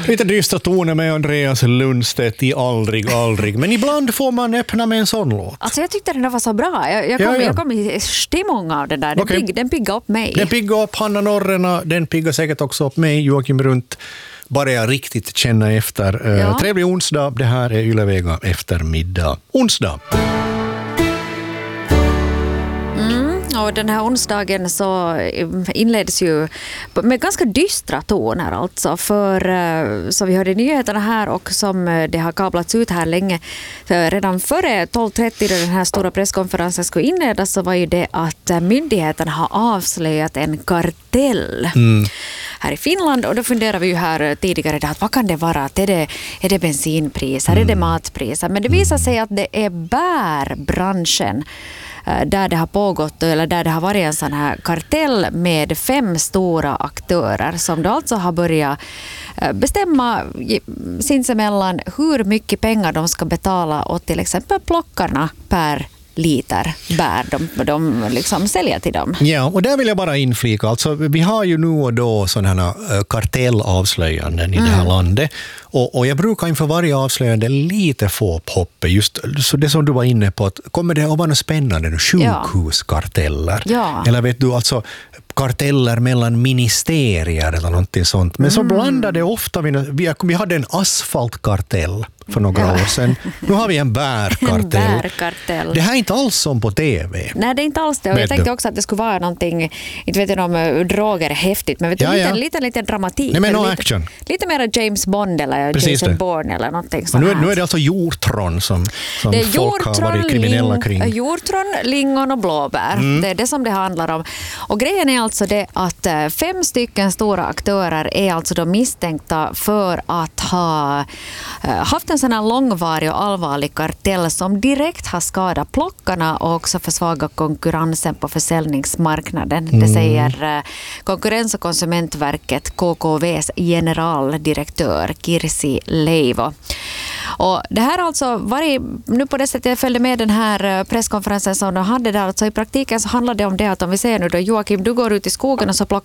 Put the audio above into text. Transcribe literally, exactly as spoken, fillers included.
Lite dystra toner med Andreas Lundstedt i Aldrig, aldrig. Men ibland får man öppna med en sån låt. Alltså jag tyckte den där var så bra. Jag, jag, kom, Ja, ja. jag kom i stämning av det där. Den, Okej. pigg, den piggade upp mig. Den piggar upp Hanna Norrena, den piggar säkert också upp mig, Joakim Runt. Bara jag riktigt känna efter. Ja. Uh, trevlig onsdag, det här är Ylevega eftermiddag. Onsdag. Och den här onsdagen så inleds ju med ganska dystra toner alltså, för så vi hörde nyheterna här och som det har kablats ut här länge. För redan före tolv trettio då den här stora presskonferensen skulle inledas så var ju det att myndigheterna har avslöjat en kartell mm. här i Finland, och då funderar vi ju här tidigare att vad kan det vara? Att är, det, är det bensinpriser? Mm. Är det matpriser? Men det visar sig att det är bärbranschen där det har pågått, eller där det har varit en sån här kartell med fem stora aktörer som då alltså har börjat bestämma sinsemellan hur mycket pengar de ska betala åt till exempel plockarna per liter bär de, de liksom säljer till dem. Ja, och där vill jag bara inflika. Alltså, vi har ju nu och då sådana kartellavslöjanden i mm. det här landet. Och, och jag brukar inför varje avslöjande lite få på hoppet. Just så det som du var inne på, att kommer det att vara något spännande? Sjukhuskarteller? Ja. Eller vet du, alltså karteller mellan ministerier eller någonting sånt. Men mm. så blandar det ofta. Vi, vi hade en asfaltkartell för några ja. år sedan. Nu har vi en bärkartell. En bärkartell. Det här är inte alls som på tv. Nej, det är inte alls det. Och jag tänkte också att det skulle vara någonting, inte vet jag om droger är häftigt, men vet ja, du, ja. lite, lite, lite dramatik. Nej, men no lite, action. Lite mer James Bond eller Precis Jason det. Bourne eller någonting sånt. Nu, nu är det alltså hjortron som, som det är folk hjortron, har varit kriminella ling, kring. Hjortron, lingon och blåbär. Mm. Det är det som det handlar om. Och grejen är alltså det att fem stycken stora aktörer är alltså då misstänkta för att ha haft en sån här långvarig och allvarlig kartell som direkt har skadat plockarna och också försvagat konkurrensen på försäljningsmarknaden. Mm. Det säger Konkurrens- och konsumentverket K K V:s generaldirektör Kirsi Leivo. Och det här har alltså varit, nu på det sättet jag följde med den här presskonferensen som de hade där, alltså i praktiken så handlar det om det att om vi säger nu då Joakim, du går ut i skogen och så plockar